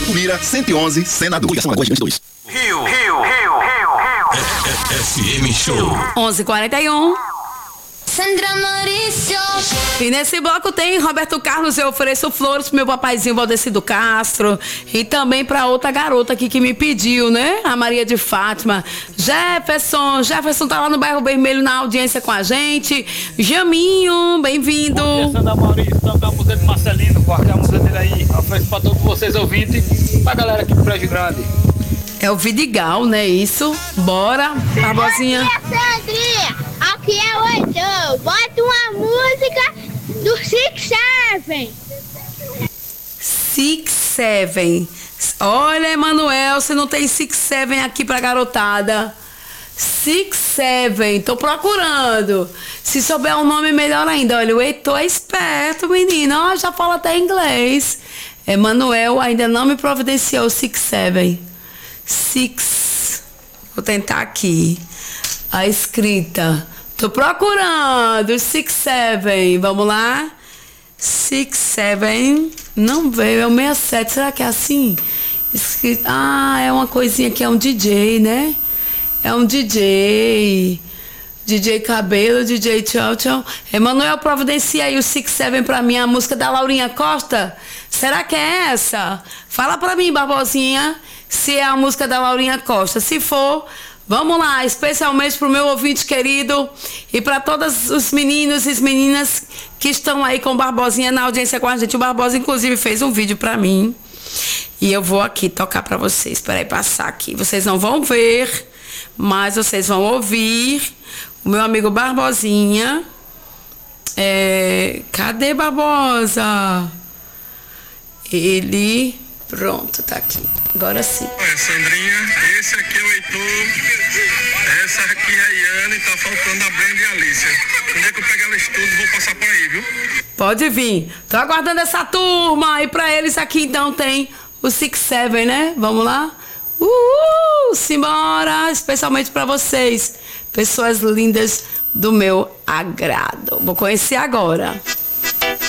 Mucurira, 111, Senador. Ligação agora, 22. Rio. FM Show. 11h41. Sandra Maurício. E nesse bloco tem Roberto Carlos, eu ofereço flores pro meu papaizinho Valdecido Castro e também pra outra garota aqui que me pediu, né? A Maria de Fátima. Jefferson tá lá no Bairro Vermelho na audiência com a gente. Jaminho, bem-vindo. Bom dia, Sandra Maurício, toca a música de Marcelino, coloca a música dele aí. Ofereço pra todos vocês ouvintes e pra galera aqui do Prédio Grande. É o Vidigal, né? Isso. Bora, Barbosinha. Bom dia, Sandrinha. Aqui é o Heitor. Bota uma música do Six Seven. Olha, Emanuel, você não tem Six Seven aqui pra garotada. Six Seven, tô procurando. Se souber um nome, melhor ainda. Olha, o Heitor é esperto, menino. Ó, já fala até inglês. Emanuel ainda não me providenciou o Six Seven. Vou tentar aqui. A escrita. Tô procurando. Six Seven. Vamos lá. Six Seven. Não veio. É o 67. Será que é assim? Escrito. Ah, é uma coisinha que é um DJ, né? É um DJ. DJ Cabelo, DJ Tchau. Emanuel, providencia aí o Six Seven pra mim. A música da Laurinha Costa. Será que é essa? Fala pra mim, Barbosinha, se é a música da Laurinha Costa. Se for, vamos lá, especialmente pro meu ouvinte querido e para todos os meninos e as meninas que estão aí com o Barbosinha na audiência com a gente. O Barbosa, inclusive, fez um vídeo pra mim e eu vou aqui tocar pra vocês. Espera aí, passar aqui. Vocês não vão ver, mas vocês vão ouvir. O meu amigo Barbosinha. Cadê Barbosa? Ele... Pronto, tá aqui. Agora sim. Olha, Sandrinha, esse aqui é o Heitor, essa aqui é a Iana e tá faltando a Brenda e a Alicia. Quando é que eu pegar elas tudo, vou passar por aí, viu? Pode vir. Tô aguardando essa turma. E pra eles aqui, então, tem o Six Seven, né? Vamos lá? Simbora! Especialmente pra vocês, pessoas lindas do meu agrado. Vou conhecer agora.